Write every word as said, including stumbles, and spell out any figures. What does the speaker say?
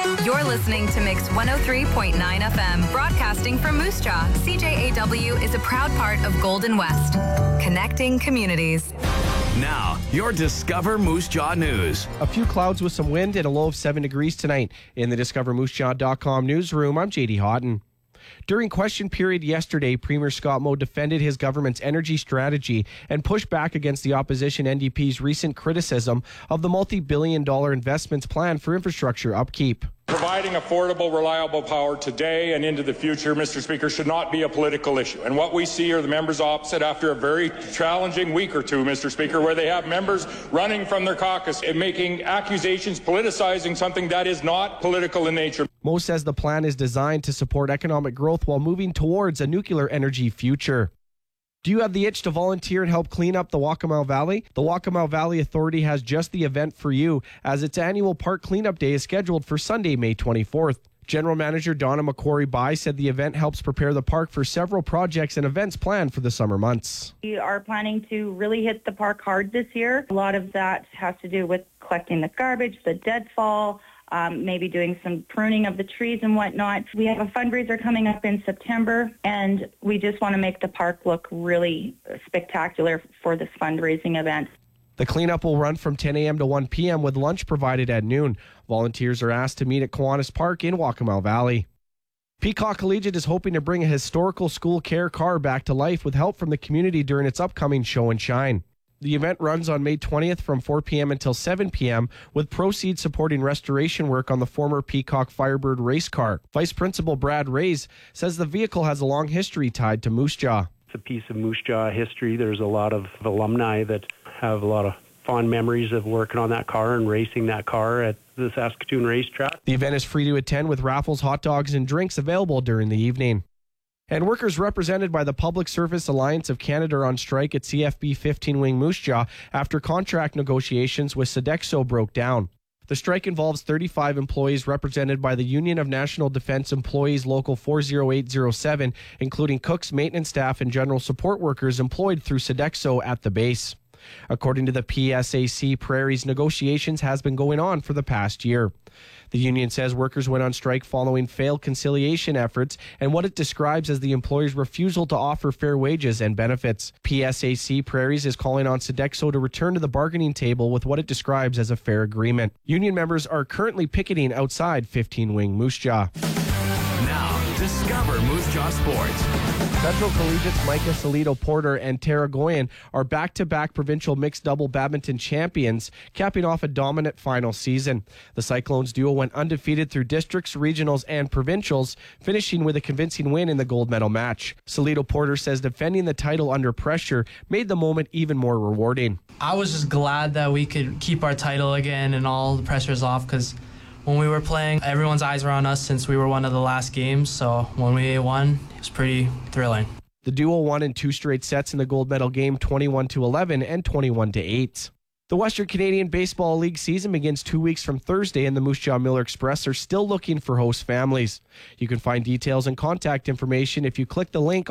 You're listening to Mix one oh three point nine F M, broadcasting from Moose Jaw. C J A W is a proud part of Golden West, connecting communities. Now, your Discover Moose Jaw news. A few clouds with some wind and a low of seven degrees tonight. In the discover moose jaw dot com newsroom, I'm J D Houghton. During question period yesterday, Premier Scott Moe defended his government's energy strategy and pushed back against the opposition N D P's recent criticism of the multi-billion dollar investments plan for infrastructure upkeep. Providing affordable, reliable power today and into the future, Mister Speaker, should not be a political issue. And what we see are the members opposite after a very challenging week or two, Mister Speaker, where they have members running from their caucus and making accusations, politicizing something that is not political in nature. Moe says the plan is designed to support economic growth while moving towards a nuclear energy future. Do you have the itch to volunteer and help clean up the Waccamaw Valley? The Waccamaw Valley Authority has just the event for you, as its annual park cleanup day is scheduled for Sunday, May twenty-fourth. General Manager Donna McQuarrie-Bai said the event helps prepare the park for several projects and events planned for the summer months. We are planning to really hit the park hard this year. A lot of that has to do with collecting the garbage, the deadfall, Um, maybe doing some pruning of the trees and whatnot. We have a fundraiser coming up in September, and we just want to make the park look really spectacular for this fundraising event. The cleanup will run from ten a.m. to one p.m. with lunch provided at noon. Volunteers are asked to meet at Kiwanis Park in Waccamaw Valley. Peacock Collegiate is hoping to bring a historical school care car back to life with help from the community during its upcoming show and shine. The event runs on May twentieth from four p.m. until seven p.m. with proceeds supporting restoration work on the former Peacock Firebird race car. Vice Principal Brad Reyes says the vehicle has a long history tied to Moose Jaw. It's a piece of Moose Jaw history. There's a lot of alumni that have a lot of fond memories of working on that car and racing that car at the Saskatoon racetrack. The event is free to attend with raffles, hot dogs, and drinks available during the evening. And workers represented by the Public Service Alliance of Canada are on strike at C F B fifteen Wing Moose Jaw after contract negotiations with Sodexo broke down. The strike involves thirty-five employees represented by the Union of National Defence Employees Local four oh eight oh seven, including cooks, maintenance staff, and general support workers employed through Sodexo at the base. According to the P S A C, Prairie's negotiations has been going on for the past year. The union says workers went on strike following failed conciliation efforts and what it describes as the employer's refusal to offer fair wages and benefits. P S A C Prairies is calling on Sodexo to return to the bargaining table with what it describes as a fair agreement. Union members are currently picketing outside fifteen Wing Moose Jaw. Now, discover Moose Jaw Sports. Central Collegiate's Micah Salito Porter and Tara Goyen are back-to-back provincial mixed double badminton champions, capping off a dominant final season. The Cyclones duo went undefeated through districts, regionals, and provincials, finishing with a convincing win in the gold medal match. Salito Porter says defending the title under pressure made the moment even more rewarding. I was just glad that we could keep our title again and all the pressure's off, because when we were playing, everyone's eyes were on us since we were one of the last games, so when we won, it was pretty thrilling. The duo won in two straight sets in the gold medal game, twenty-one to eleven and twenty-one to eight. The Western Canadian Baseball League season begins two weeks from Thursday, and the Moose Jaw Miller Express are still looking for host families. You can find details and contact information if you click the link